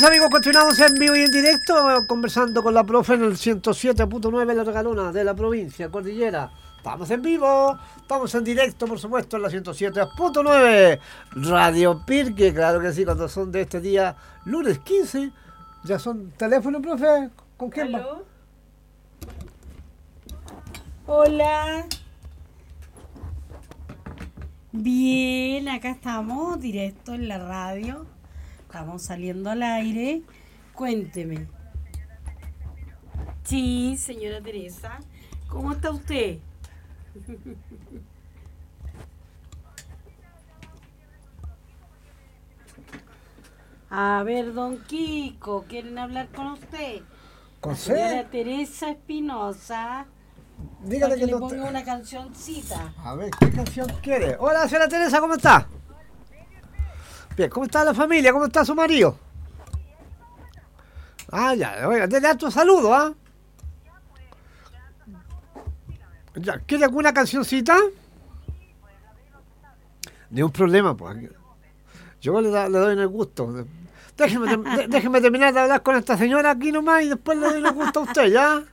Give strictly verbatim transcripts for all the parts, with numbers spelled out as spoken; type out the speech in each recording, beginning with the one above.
amigos, continuamos en vivo y en directo conversando con la profe en el ciento siete punto nueve La Regalona de la provincia Cordillera. Estamos en vivo, estamos en directo, por supuesto, en la ciento siete punto nueve Radio Pirque, claro que sí, cuando son de este día, lunes quince, ya son teléfono, profe, ¿con quién va? Hola. Bien, acá estamos, directo en la radio. Estamos saliendo al aire. Cuénteme. Sí, señora Teresa. ¿Cómo está usted? A ver, don Kiko, ¿quieren hablar con usted? ¿Con La señora C? Teresa Espinosa. Dígale Para que, que le no ponga te- una cancioncita. A ver, ¿qué canción quiere? Hola, señora Teresa, ¿cómo está? Bien, ¿cómo está la familia? ¿Cómo está su marido? Ah, ya, oiga, denle alto saludo, ¿ah? Ya, ¿quiere alguna cancioncita? Ni un problema, pues. Yo le, da- le doy en el gusto. Déjeme, tem- de- déjeme terminar de hablar con esta señora aquí nomás y después le doy en el gusto a usted, ¿ya?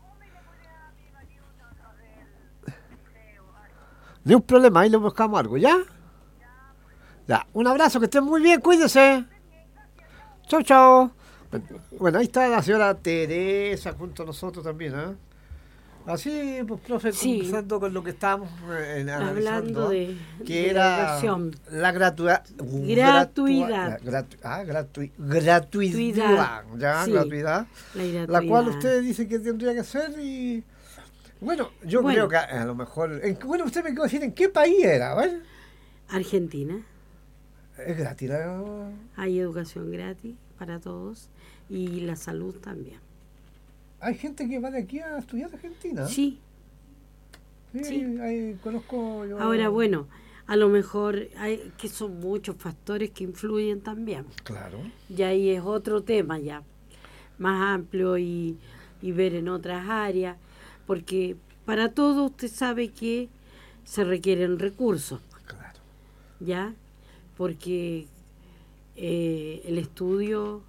Ni un problema, ahí le buscamos algo, ¿ya? Ya, un abrazo, que estén muy bien, cuídese. Chau, chau. Bueno, ahí está la señora Teresa junto a nosotros también, ¿eh? Así, pues, profe, Sí. conversando con lo que estábamos eh, analizando, Hablando ¿eh? de- que de era educación. la gratua- Gratuidad. gratua- gratu- ah, gratui- gratuidad, ya, Sí, gratuidad, la la gratuidad. cual usted dice que tendría que ser y bueno, yo Bueno. creo que a, a lo mejor, en, bueno, usted me quiere decir en qué país era, ¿vale? Argentina. Es gratis la... Hay educación gratis para todos y la salud también. Hay gente que va de aquí a estudiar a Argentina. Sí. Sí, sí. ahí- ahí conozco yo. Ahora, bueno, a lo mejor hay que son muchos factores que influyen también. Claro. Y ahí es otro tema ya, más amplio y, y ver en otras áreas, porque para todo usted sabe que se requieren recursos, Claro. ¿ya? Porque eh, el estudio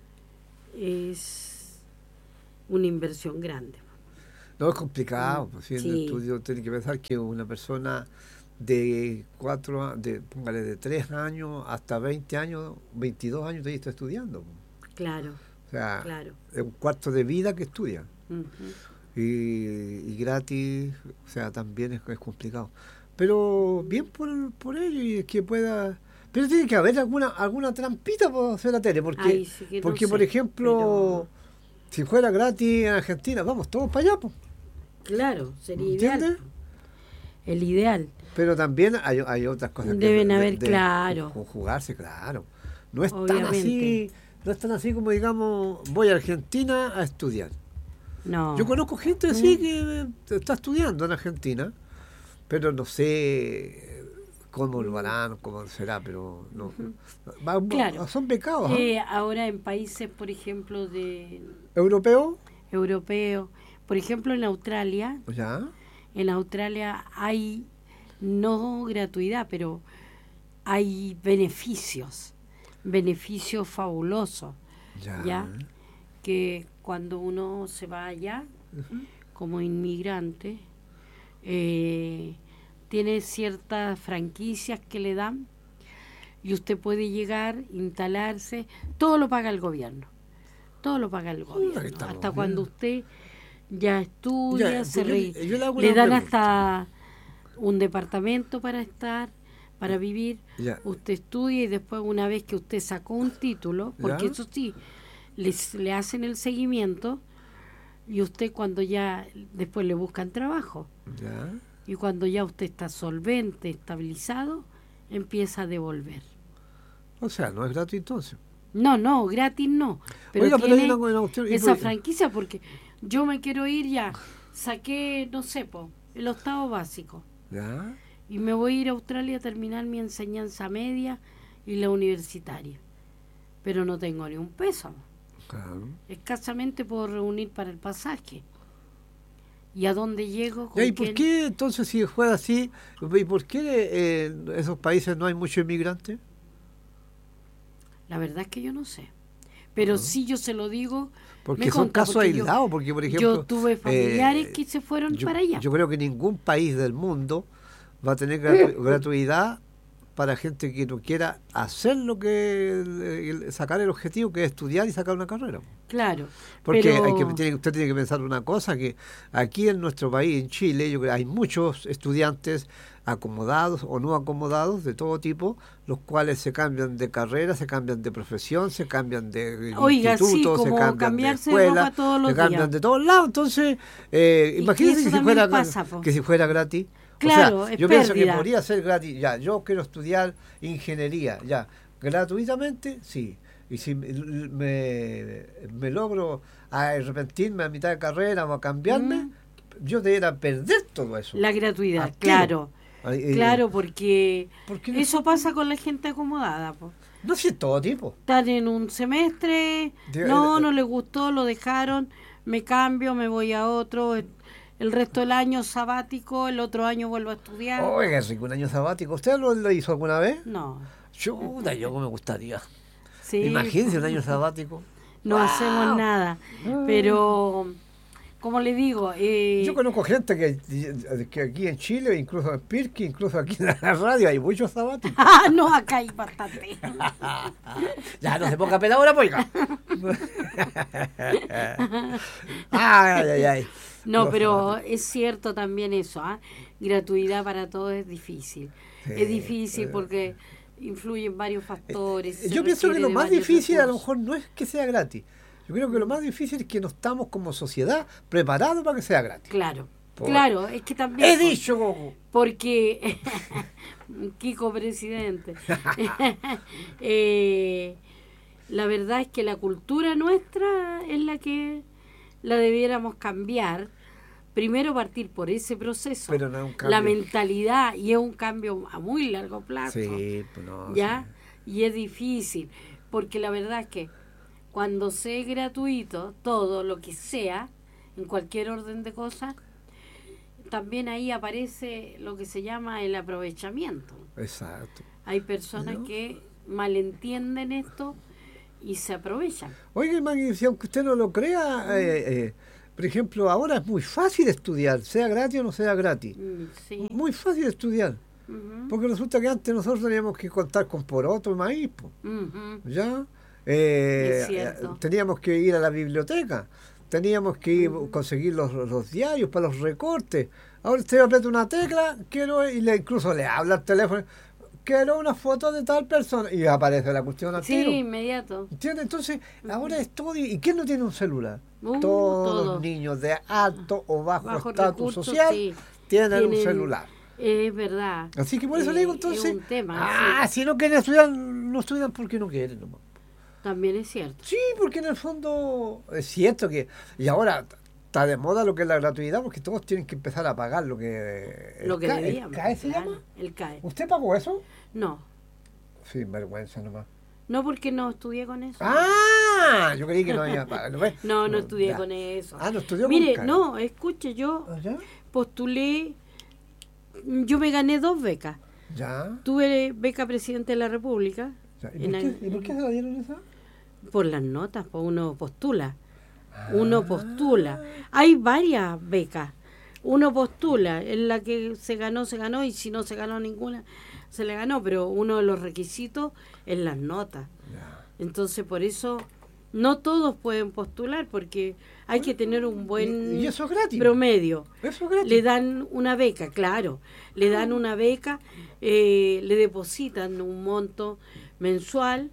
es una inversión grande. No, es complicado, pues si en el Sí. estudio tiene que pensar que una persona de cuatro, a- de, póngale, de tres años hasta veinte años, veintidós años todavía está estudiando. pues. Claro, O sea, claro. es un cuarto de vida que estudia. Ujú. Y, y gratis, o sea, también es, es complicado. Pero bien por, por ello y es que pueda... Pero tiene que haber alguna alguna trampita por hacer la tele, porque, Ay, sí que no porque sé, por ejemplo, si fuera gratis en Argentina, vamos todos para allá, pues. Claro, sería ¿Entiendes? ideal. El ideal. Pero también hay, hay otras cosas que Deben de- haber, de claro. conjugarse, claro. No es tan Obviamente. así, no es tan así como digamos, voy a Argentina a estudiar. No. Yo conozco gente así Mm. que eh, está estudiando en Argentina, pero no sé cómo lo harán, cómo será, pero no. Va- va- Claro. Son becados, ¿ah? Eh, ahora en países, por ejemplo, de ¿Europeo? europeos, por ejemplo en Australia, Ya. en Australia hay no gratuidad, pero hay beneficios, beneficios fabulosos, Ya. ¿ya? Que cuando uno se va allá Ujú. como inmigrante, eh, tiene ciertas franquicias que le dan y usted puede llegar, instalarse, todo lo paga el gobierno, todo lo paga el gobierno, que estamos hasta bien. cuando usted ya estudia, Ya, se pues re- yo- yo le hago le una dan pregunta. hasta un departamento para estar, para vivir, Ya. usted estudia y después una vez que usted sacó un título, porque Ya. eso sí, les, le hacen el seguimiento y usted cuando ya, después le buscan trabajo. Ya. Y cuando ya usted está solvente, estabilizado, empieza a devolver. O sea, no es gratis entonces. No, no, gratis no. Pero Oiga, pero tiene hay una- una cuestión- y esa por- franquicia porque yo me quiero ir ya, saqué, no sé, po, el octavo básico. Ya. Y me voy a ir a Australia a terminar mi enseñanza media y la universitaria. Pero no tengo ni un peso. Claro. Escasamente puedo reunir para el pasaje. ¿Y a dónde llego? ¿Con Ya, ¿y por quién? qué entonces si fuera así, y por qué eh, en esos países no hay muchos inmigrantes? La verdad es que yo no sé. Pero ¿no? sí yo se lo digo. Porque me son consta, casos porque aislados, yo, porque por ejemplo... yo tuve familiares eh, que se fueron yo, para allá. yo creo que ningún país del mundo va a tener gratu- gratuidad para gente que no quiera hacer lo que... el- el- sacar el objetivo, que es estudiar y sacar una carrera. Claro. Porque pero... hay que, tiene- usted tiene que pensar una cosa, que aquí en nuestro país, en Chile, yo creo que hay muchos estudiantes acomodados o no acomodados de todo tipo, los cuales se cambian de carrera, se cambian de profesión, se cambian de Oiga, sí, instituto, se como cambian de cambiarse de escuela, ropa todos los se cambian días. de todos lados. Entonces, eh, Y imagínense que que eso si, fuera, también pasa, po. que si fuera gratis. Claro, o sea, es yo pienso que pérdida. podría ser gratis. Ya, yo quiero estudiar ingeniería, ya, gratuitamente, sí. Y si me, me, me logro arrepentirme a mitad de carrera o a cambiarme, Mm. yo debería perder todo eso. La gratuidad, Al tiro. claro. Ay, eh, Claro, porque porque no- eso pasa con la gente acomodada. Po. No, si es todo tipo. Están en un semestre, De- no, eh, no les gustó, lo dejaron, me cambio, me voy a otro, el resto del año sabático, el otro año vuelvo a estudiar. Oiga, rico, un año sabático. ¿Usted lo, lo hizo alguna vez? No, Chuta, yo me gustaría. sí, Imagínese un año sabático. no ¡Wow! hacemos nada, pero como le digo, eh, Yo conozco gente que, que aquí en Chile, incluso en Pirque, incluso aquí en la radio, hay muchos sabáticos. ah, no, acá hay bastante. Ya, no se ponga peladora, poiga. Ay, ay, ay. No, Los pero sabáticos. es cierto también eso, ¿ah? Gratuidad para todos es difícil. Sí, es difícil eh. porque influyen varios factores. se Yo pienso que requiere lo de más varios difícil a lo recursos. mejor no es que sea gratis. Yo creo que lo más difícil es que no estamos como sociedad preparados para que sea gratis. Claro, Por- claro, es que también... He dicho, Goku. Porque... Kiko presidente. Eh, la verdad es que la cultura nuestra es la que la debiéramos cambiar. Primero partir por ese proceso. Pero no es un cambio. La mentalidad, y es un cambio a muy largo plazo. Sí, pues no. ¿Ya? Y es difícil, porque la verdad es que cuando sea gratuito, todo lo que sea, en cualquier orden de cosas, también ahí aparece lo que se llama el aprovechamiento. sí. Exacto. Hay personas ¿No? que malentienden esto y se aprovechan. Oiga, Maggie, si aunque usted no lo crea, eh, eh, por ejemplo, ahora es muy fácil estudiar, sea gratis o no sea gratis. Mm, Sí. Muy fácil estudiar. Ujú, Porque resulta que antes nosotros teníamos que contar con poroto y maíz, po, ujú. ¿ya? Eh, Es cierto. teníamos que ir a la biblioteca, teníamos que ir, conseguir los, los diarios para los recortes. Ahora usted aprieta una tecla, quiero, y le, incluso le habla al teléfono, quiero una foto de tal persona, y aparece la cuestión al Sí, tiro. inmediato. ¿Entiende? Entonces, ahora es todo. ¿Y quién no tiene un celular? Uh, Todos todo. los niños de alto o bajo, Bajo estatus recursos, social sí. tienen, un Tienen- celular. Es verdad. Así que por eso Eh, le digo es entonces. un tema, ah, sí. si no quieren estudiar, no estudian porque no quieren nomás. También es cierto. Sí, porque en el fondo es cierto que. Y ahora está de moda lo que es la gratuidad, porque todos tienen que empezar a pagar lo que. Lo que C A E, ¿el debíamos. C A E se claro, llama? El C A E. ¿Usted pagó eso? No, Sí, vergüenza nomás. no porque no estudié con eso. ¡Ah! Yo creí que no había pagado. ¿No ves? No, no estudié ya. con eso. Ah, no estudió con Mire, C A E. no, escuche, yo ¿Ah, ya? postulé, yo me gané dos becas. ¿Ya? Tuve beca presidente de la República. Ya. ¿Y, en por qué, el- ¿Y por qué se la dieron esa? Por las notas, pues uno postula. Uno postula. Hay varias becas. Uno postula. En la que se ganó, se ganó. Y si no se ganó ninguna, se le ganó. Pero uno de los requisitos es las notas. Ya. Entonces, por eso, no todos pueden postular. Porque hay que tener un buen ¿Y, y eso es gratis? promedio. Eso es gratis. Le dan una beca, claro. Le dan una beca, eh, le depositan un monto mensual,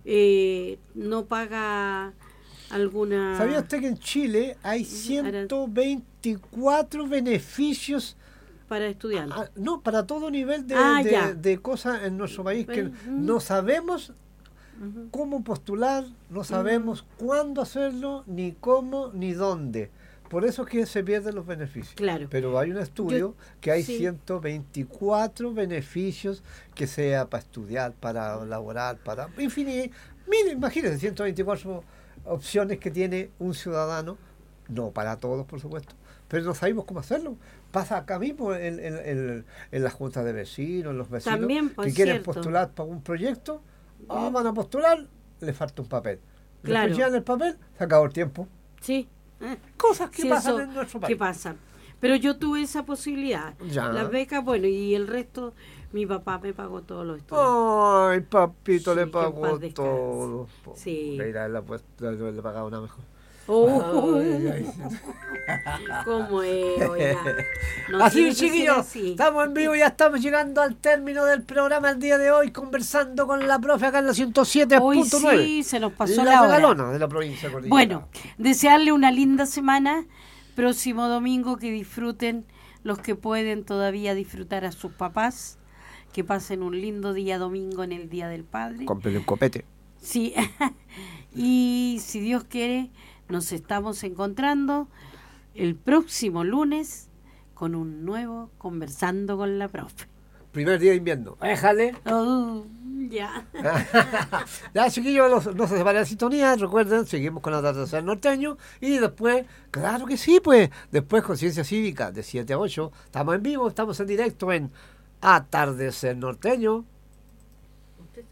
eh, no paga alguna... ¿Sabía usted que en Chile hay ciento veinticuatro beneficios, para estudiantes? ah, no, para todo nivel de, Ah, de- ya. de cosas en nuestro país que Ujú. no sabemos Ujú. cómo postular, no sabemos cuándo hacerlo, ni cómo, ni dónde? Por eso es que se pierden los beneficios. Claro. Pero hay un estudio Yo- que hay sí. ciento veinticuatro beneficios, que sea para estudiar, para laborar, para... Infinito. Mire, imagínense, ciento veinticuatro opciones que tiene un ciudadano, no para todos, por supuesto, pero no sabemos cómo hacerlo. Pasa acá mismo en, en, en, en las juntas de vecinos, los vecinos También, pues, que quieren cierto. postular para un proyecto, ah, van a postular, le falta un papel. Claro. Después llevan el papel, se acabó el tiempo. Sí. Cosas que Sí, pasan eso, en nuestro país. ¿qué pasa? Pero yo tuve esa posibilidad. Ya. Las becas, bueno, y el resto, mi papá me pagó todos los estudios. Ay, papito, Sí, le que en paz pagó descanse. todo. Sí. Le irá la puesta, le pagaba una mejor. Oh, Ay, ay. ¿cómo es? Oiga, no así, tiene que ser chiquillos, así. estamos en vivo, ya estamos llegando al término del programa el día de hoy, conversando con la profe acá en la ciento siete punto nueve. Hoy sí, se nos pasó la la hora. regalona de la provincia de Cordillera. Bueno, desearle una linda semana. Próximo domingo que disfruten los que pueden todavía disfrutar a sus papás. Que pasen un lindo día domingo en el Día del Padre. Cómprele un copete. Sí. Y si Dios quiere, nos estamos encontrando el próximo lunes con un nuevo Conversando con la Profe. Primer día de invierno. Déjale. Oh, ya. Ya, chiquillos, no, no se separen la sintonía. Recuerden, seguimos con Atardecer Norteño. Y después, claro que sí, pues. Después, Conciencia Cívica, de siete a ocho. Estamos en vivo, estamos en directo en Atardecer Norteño.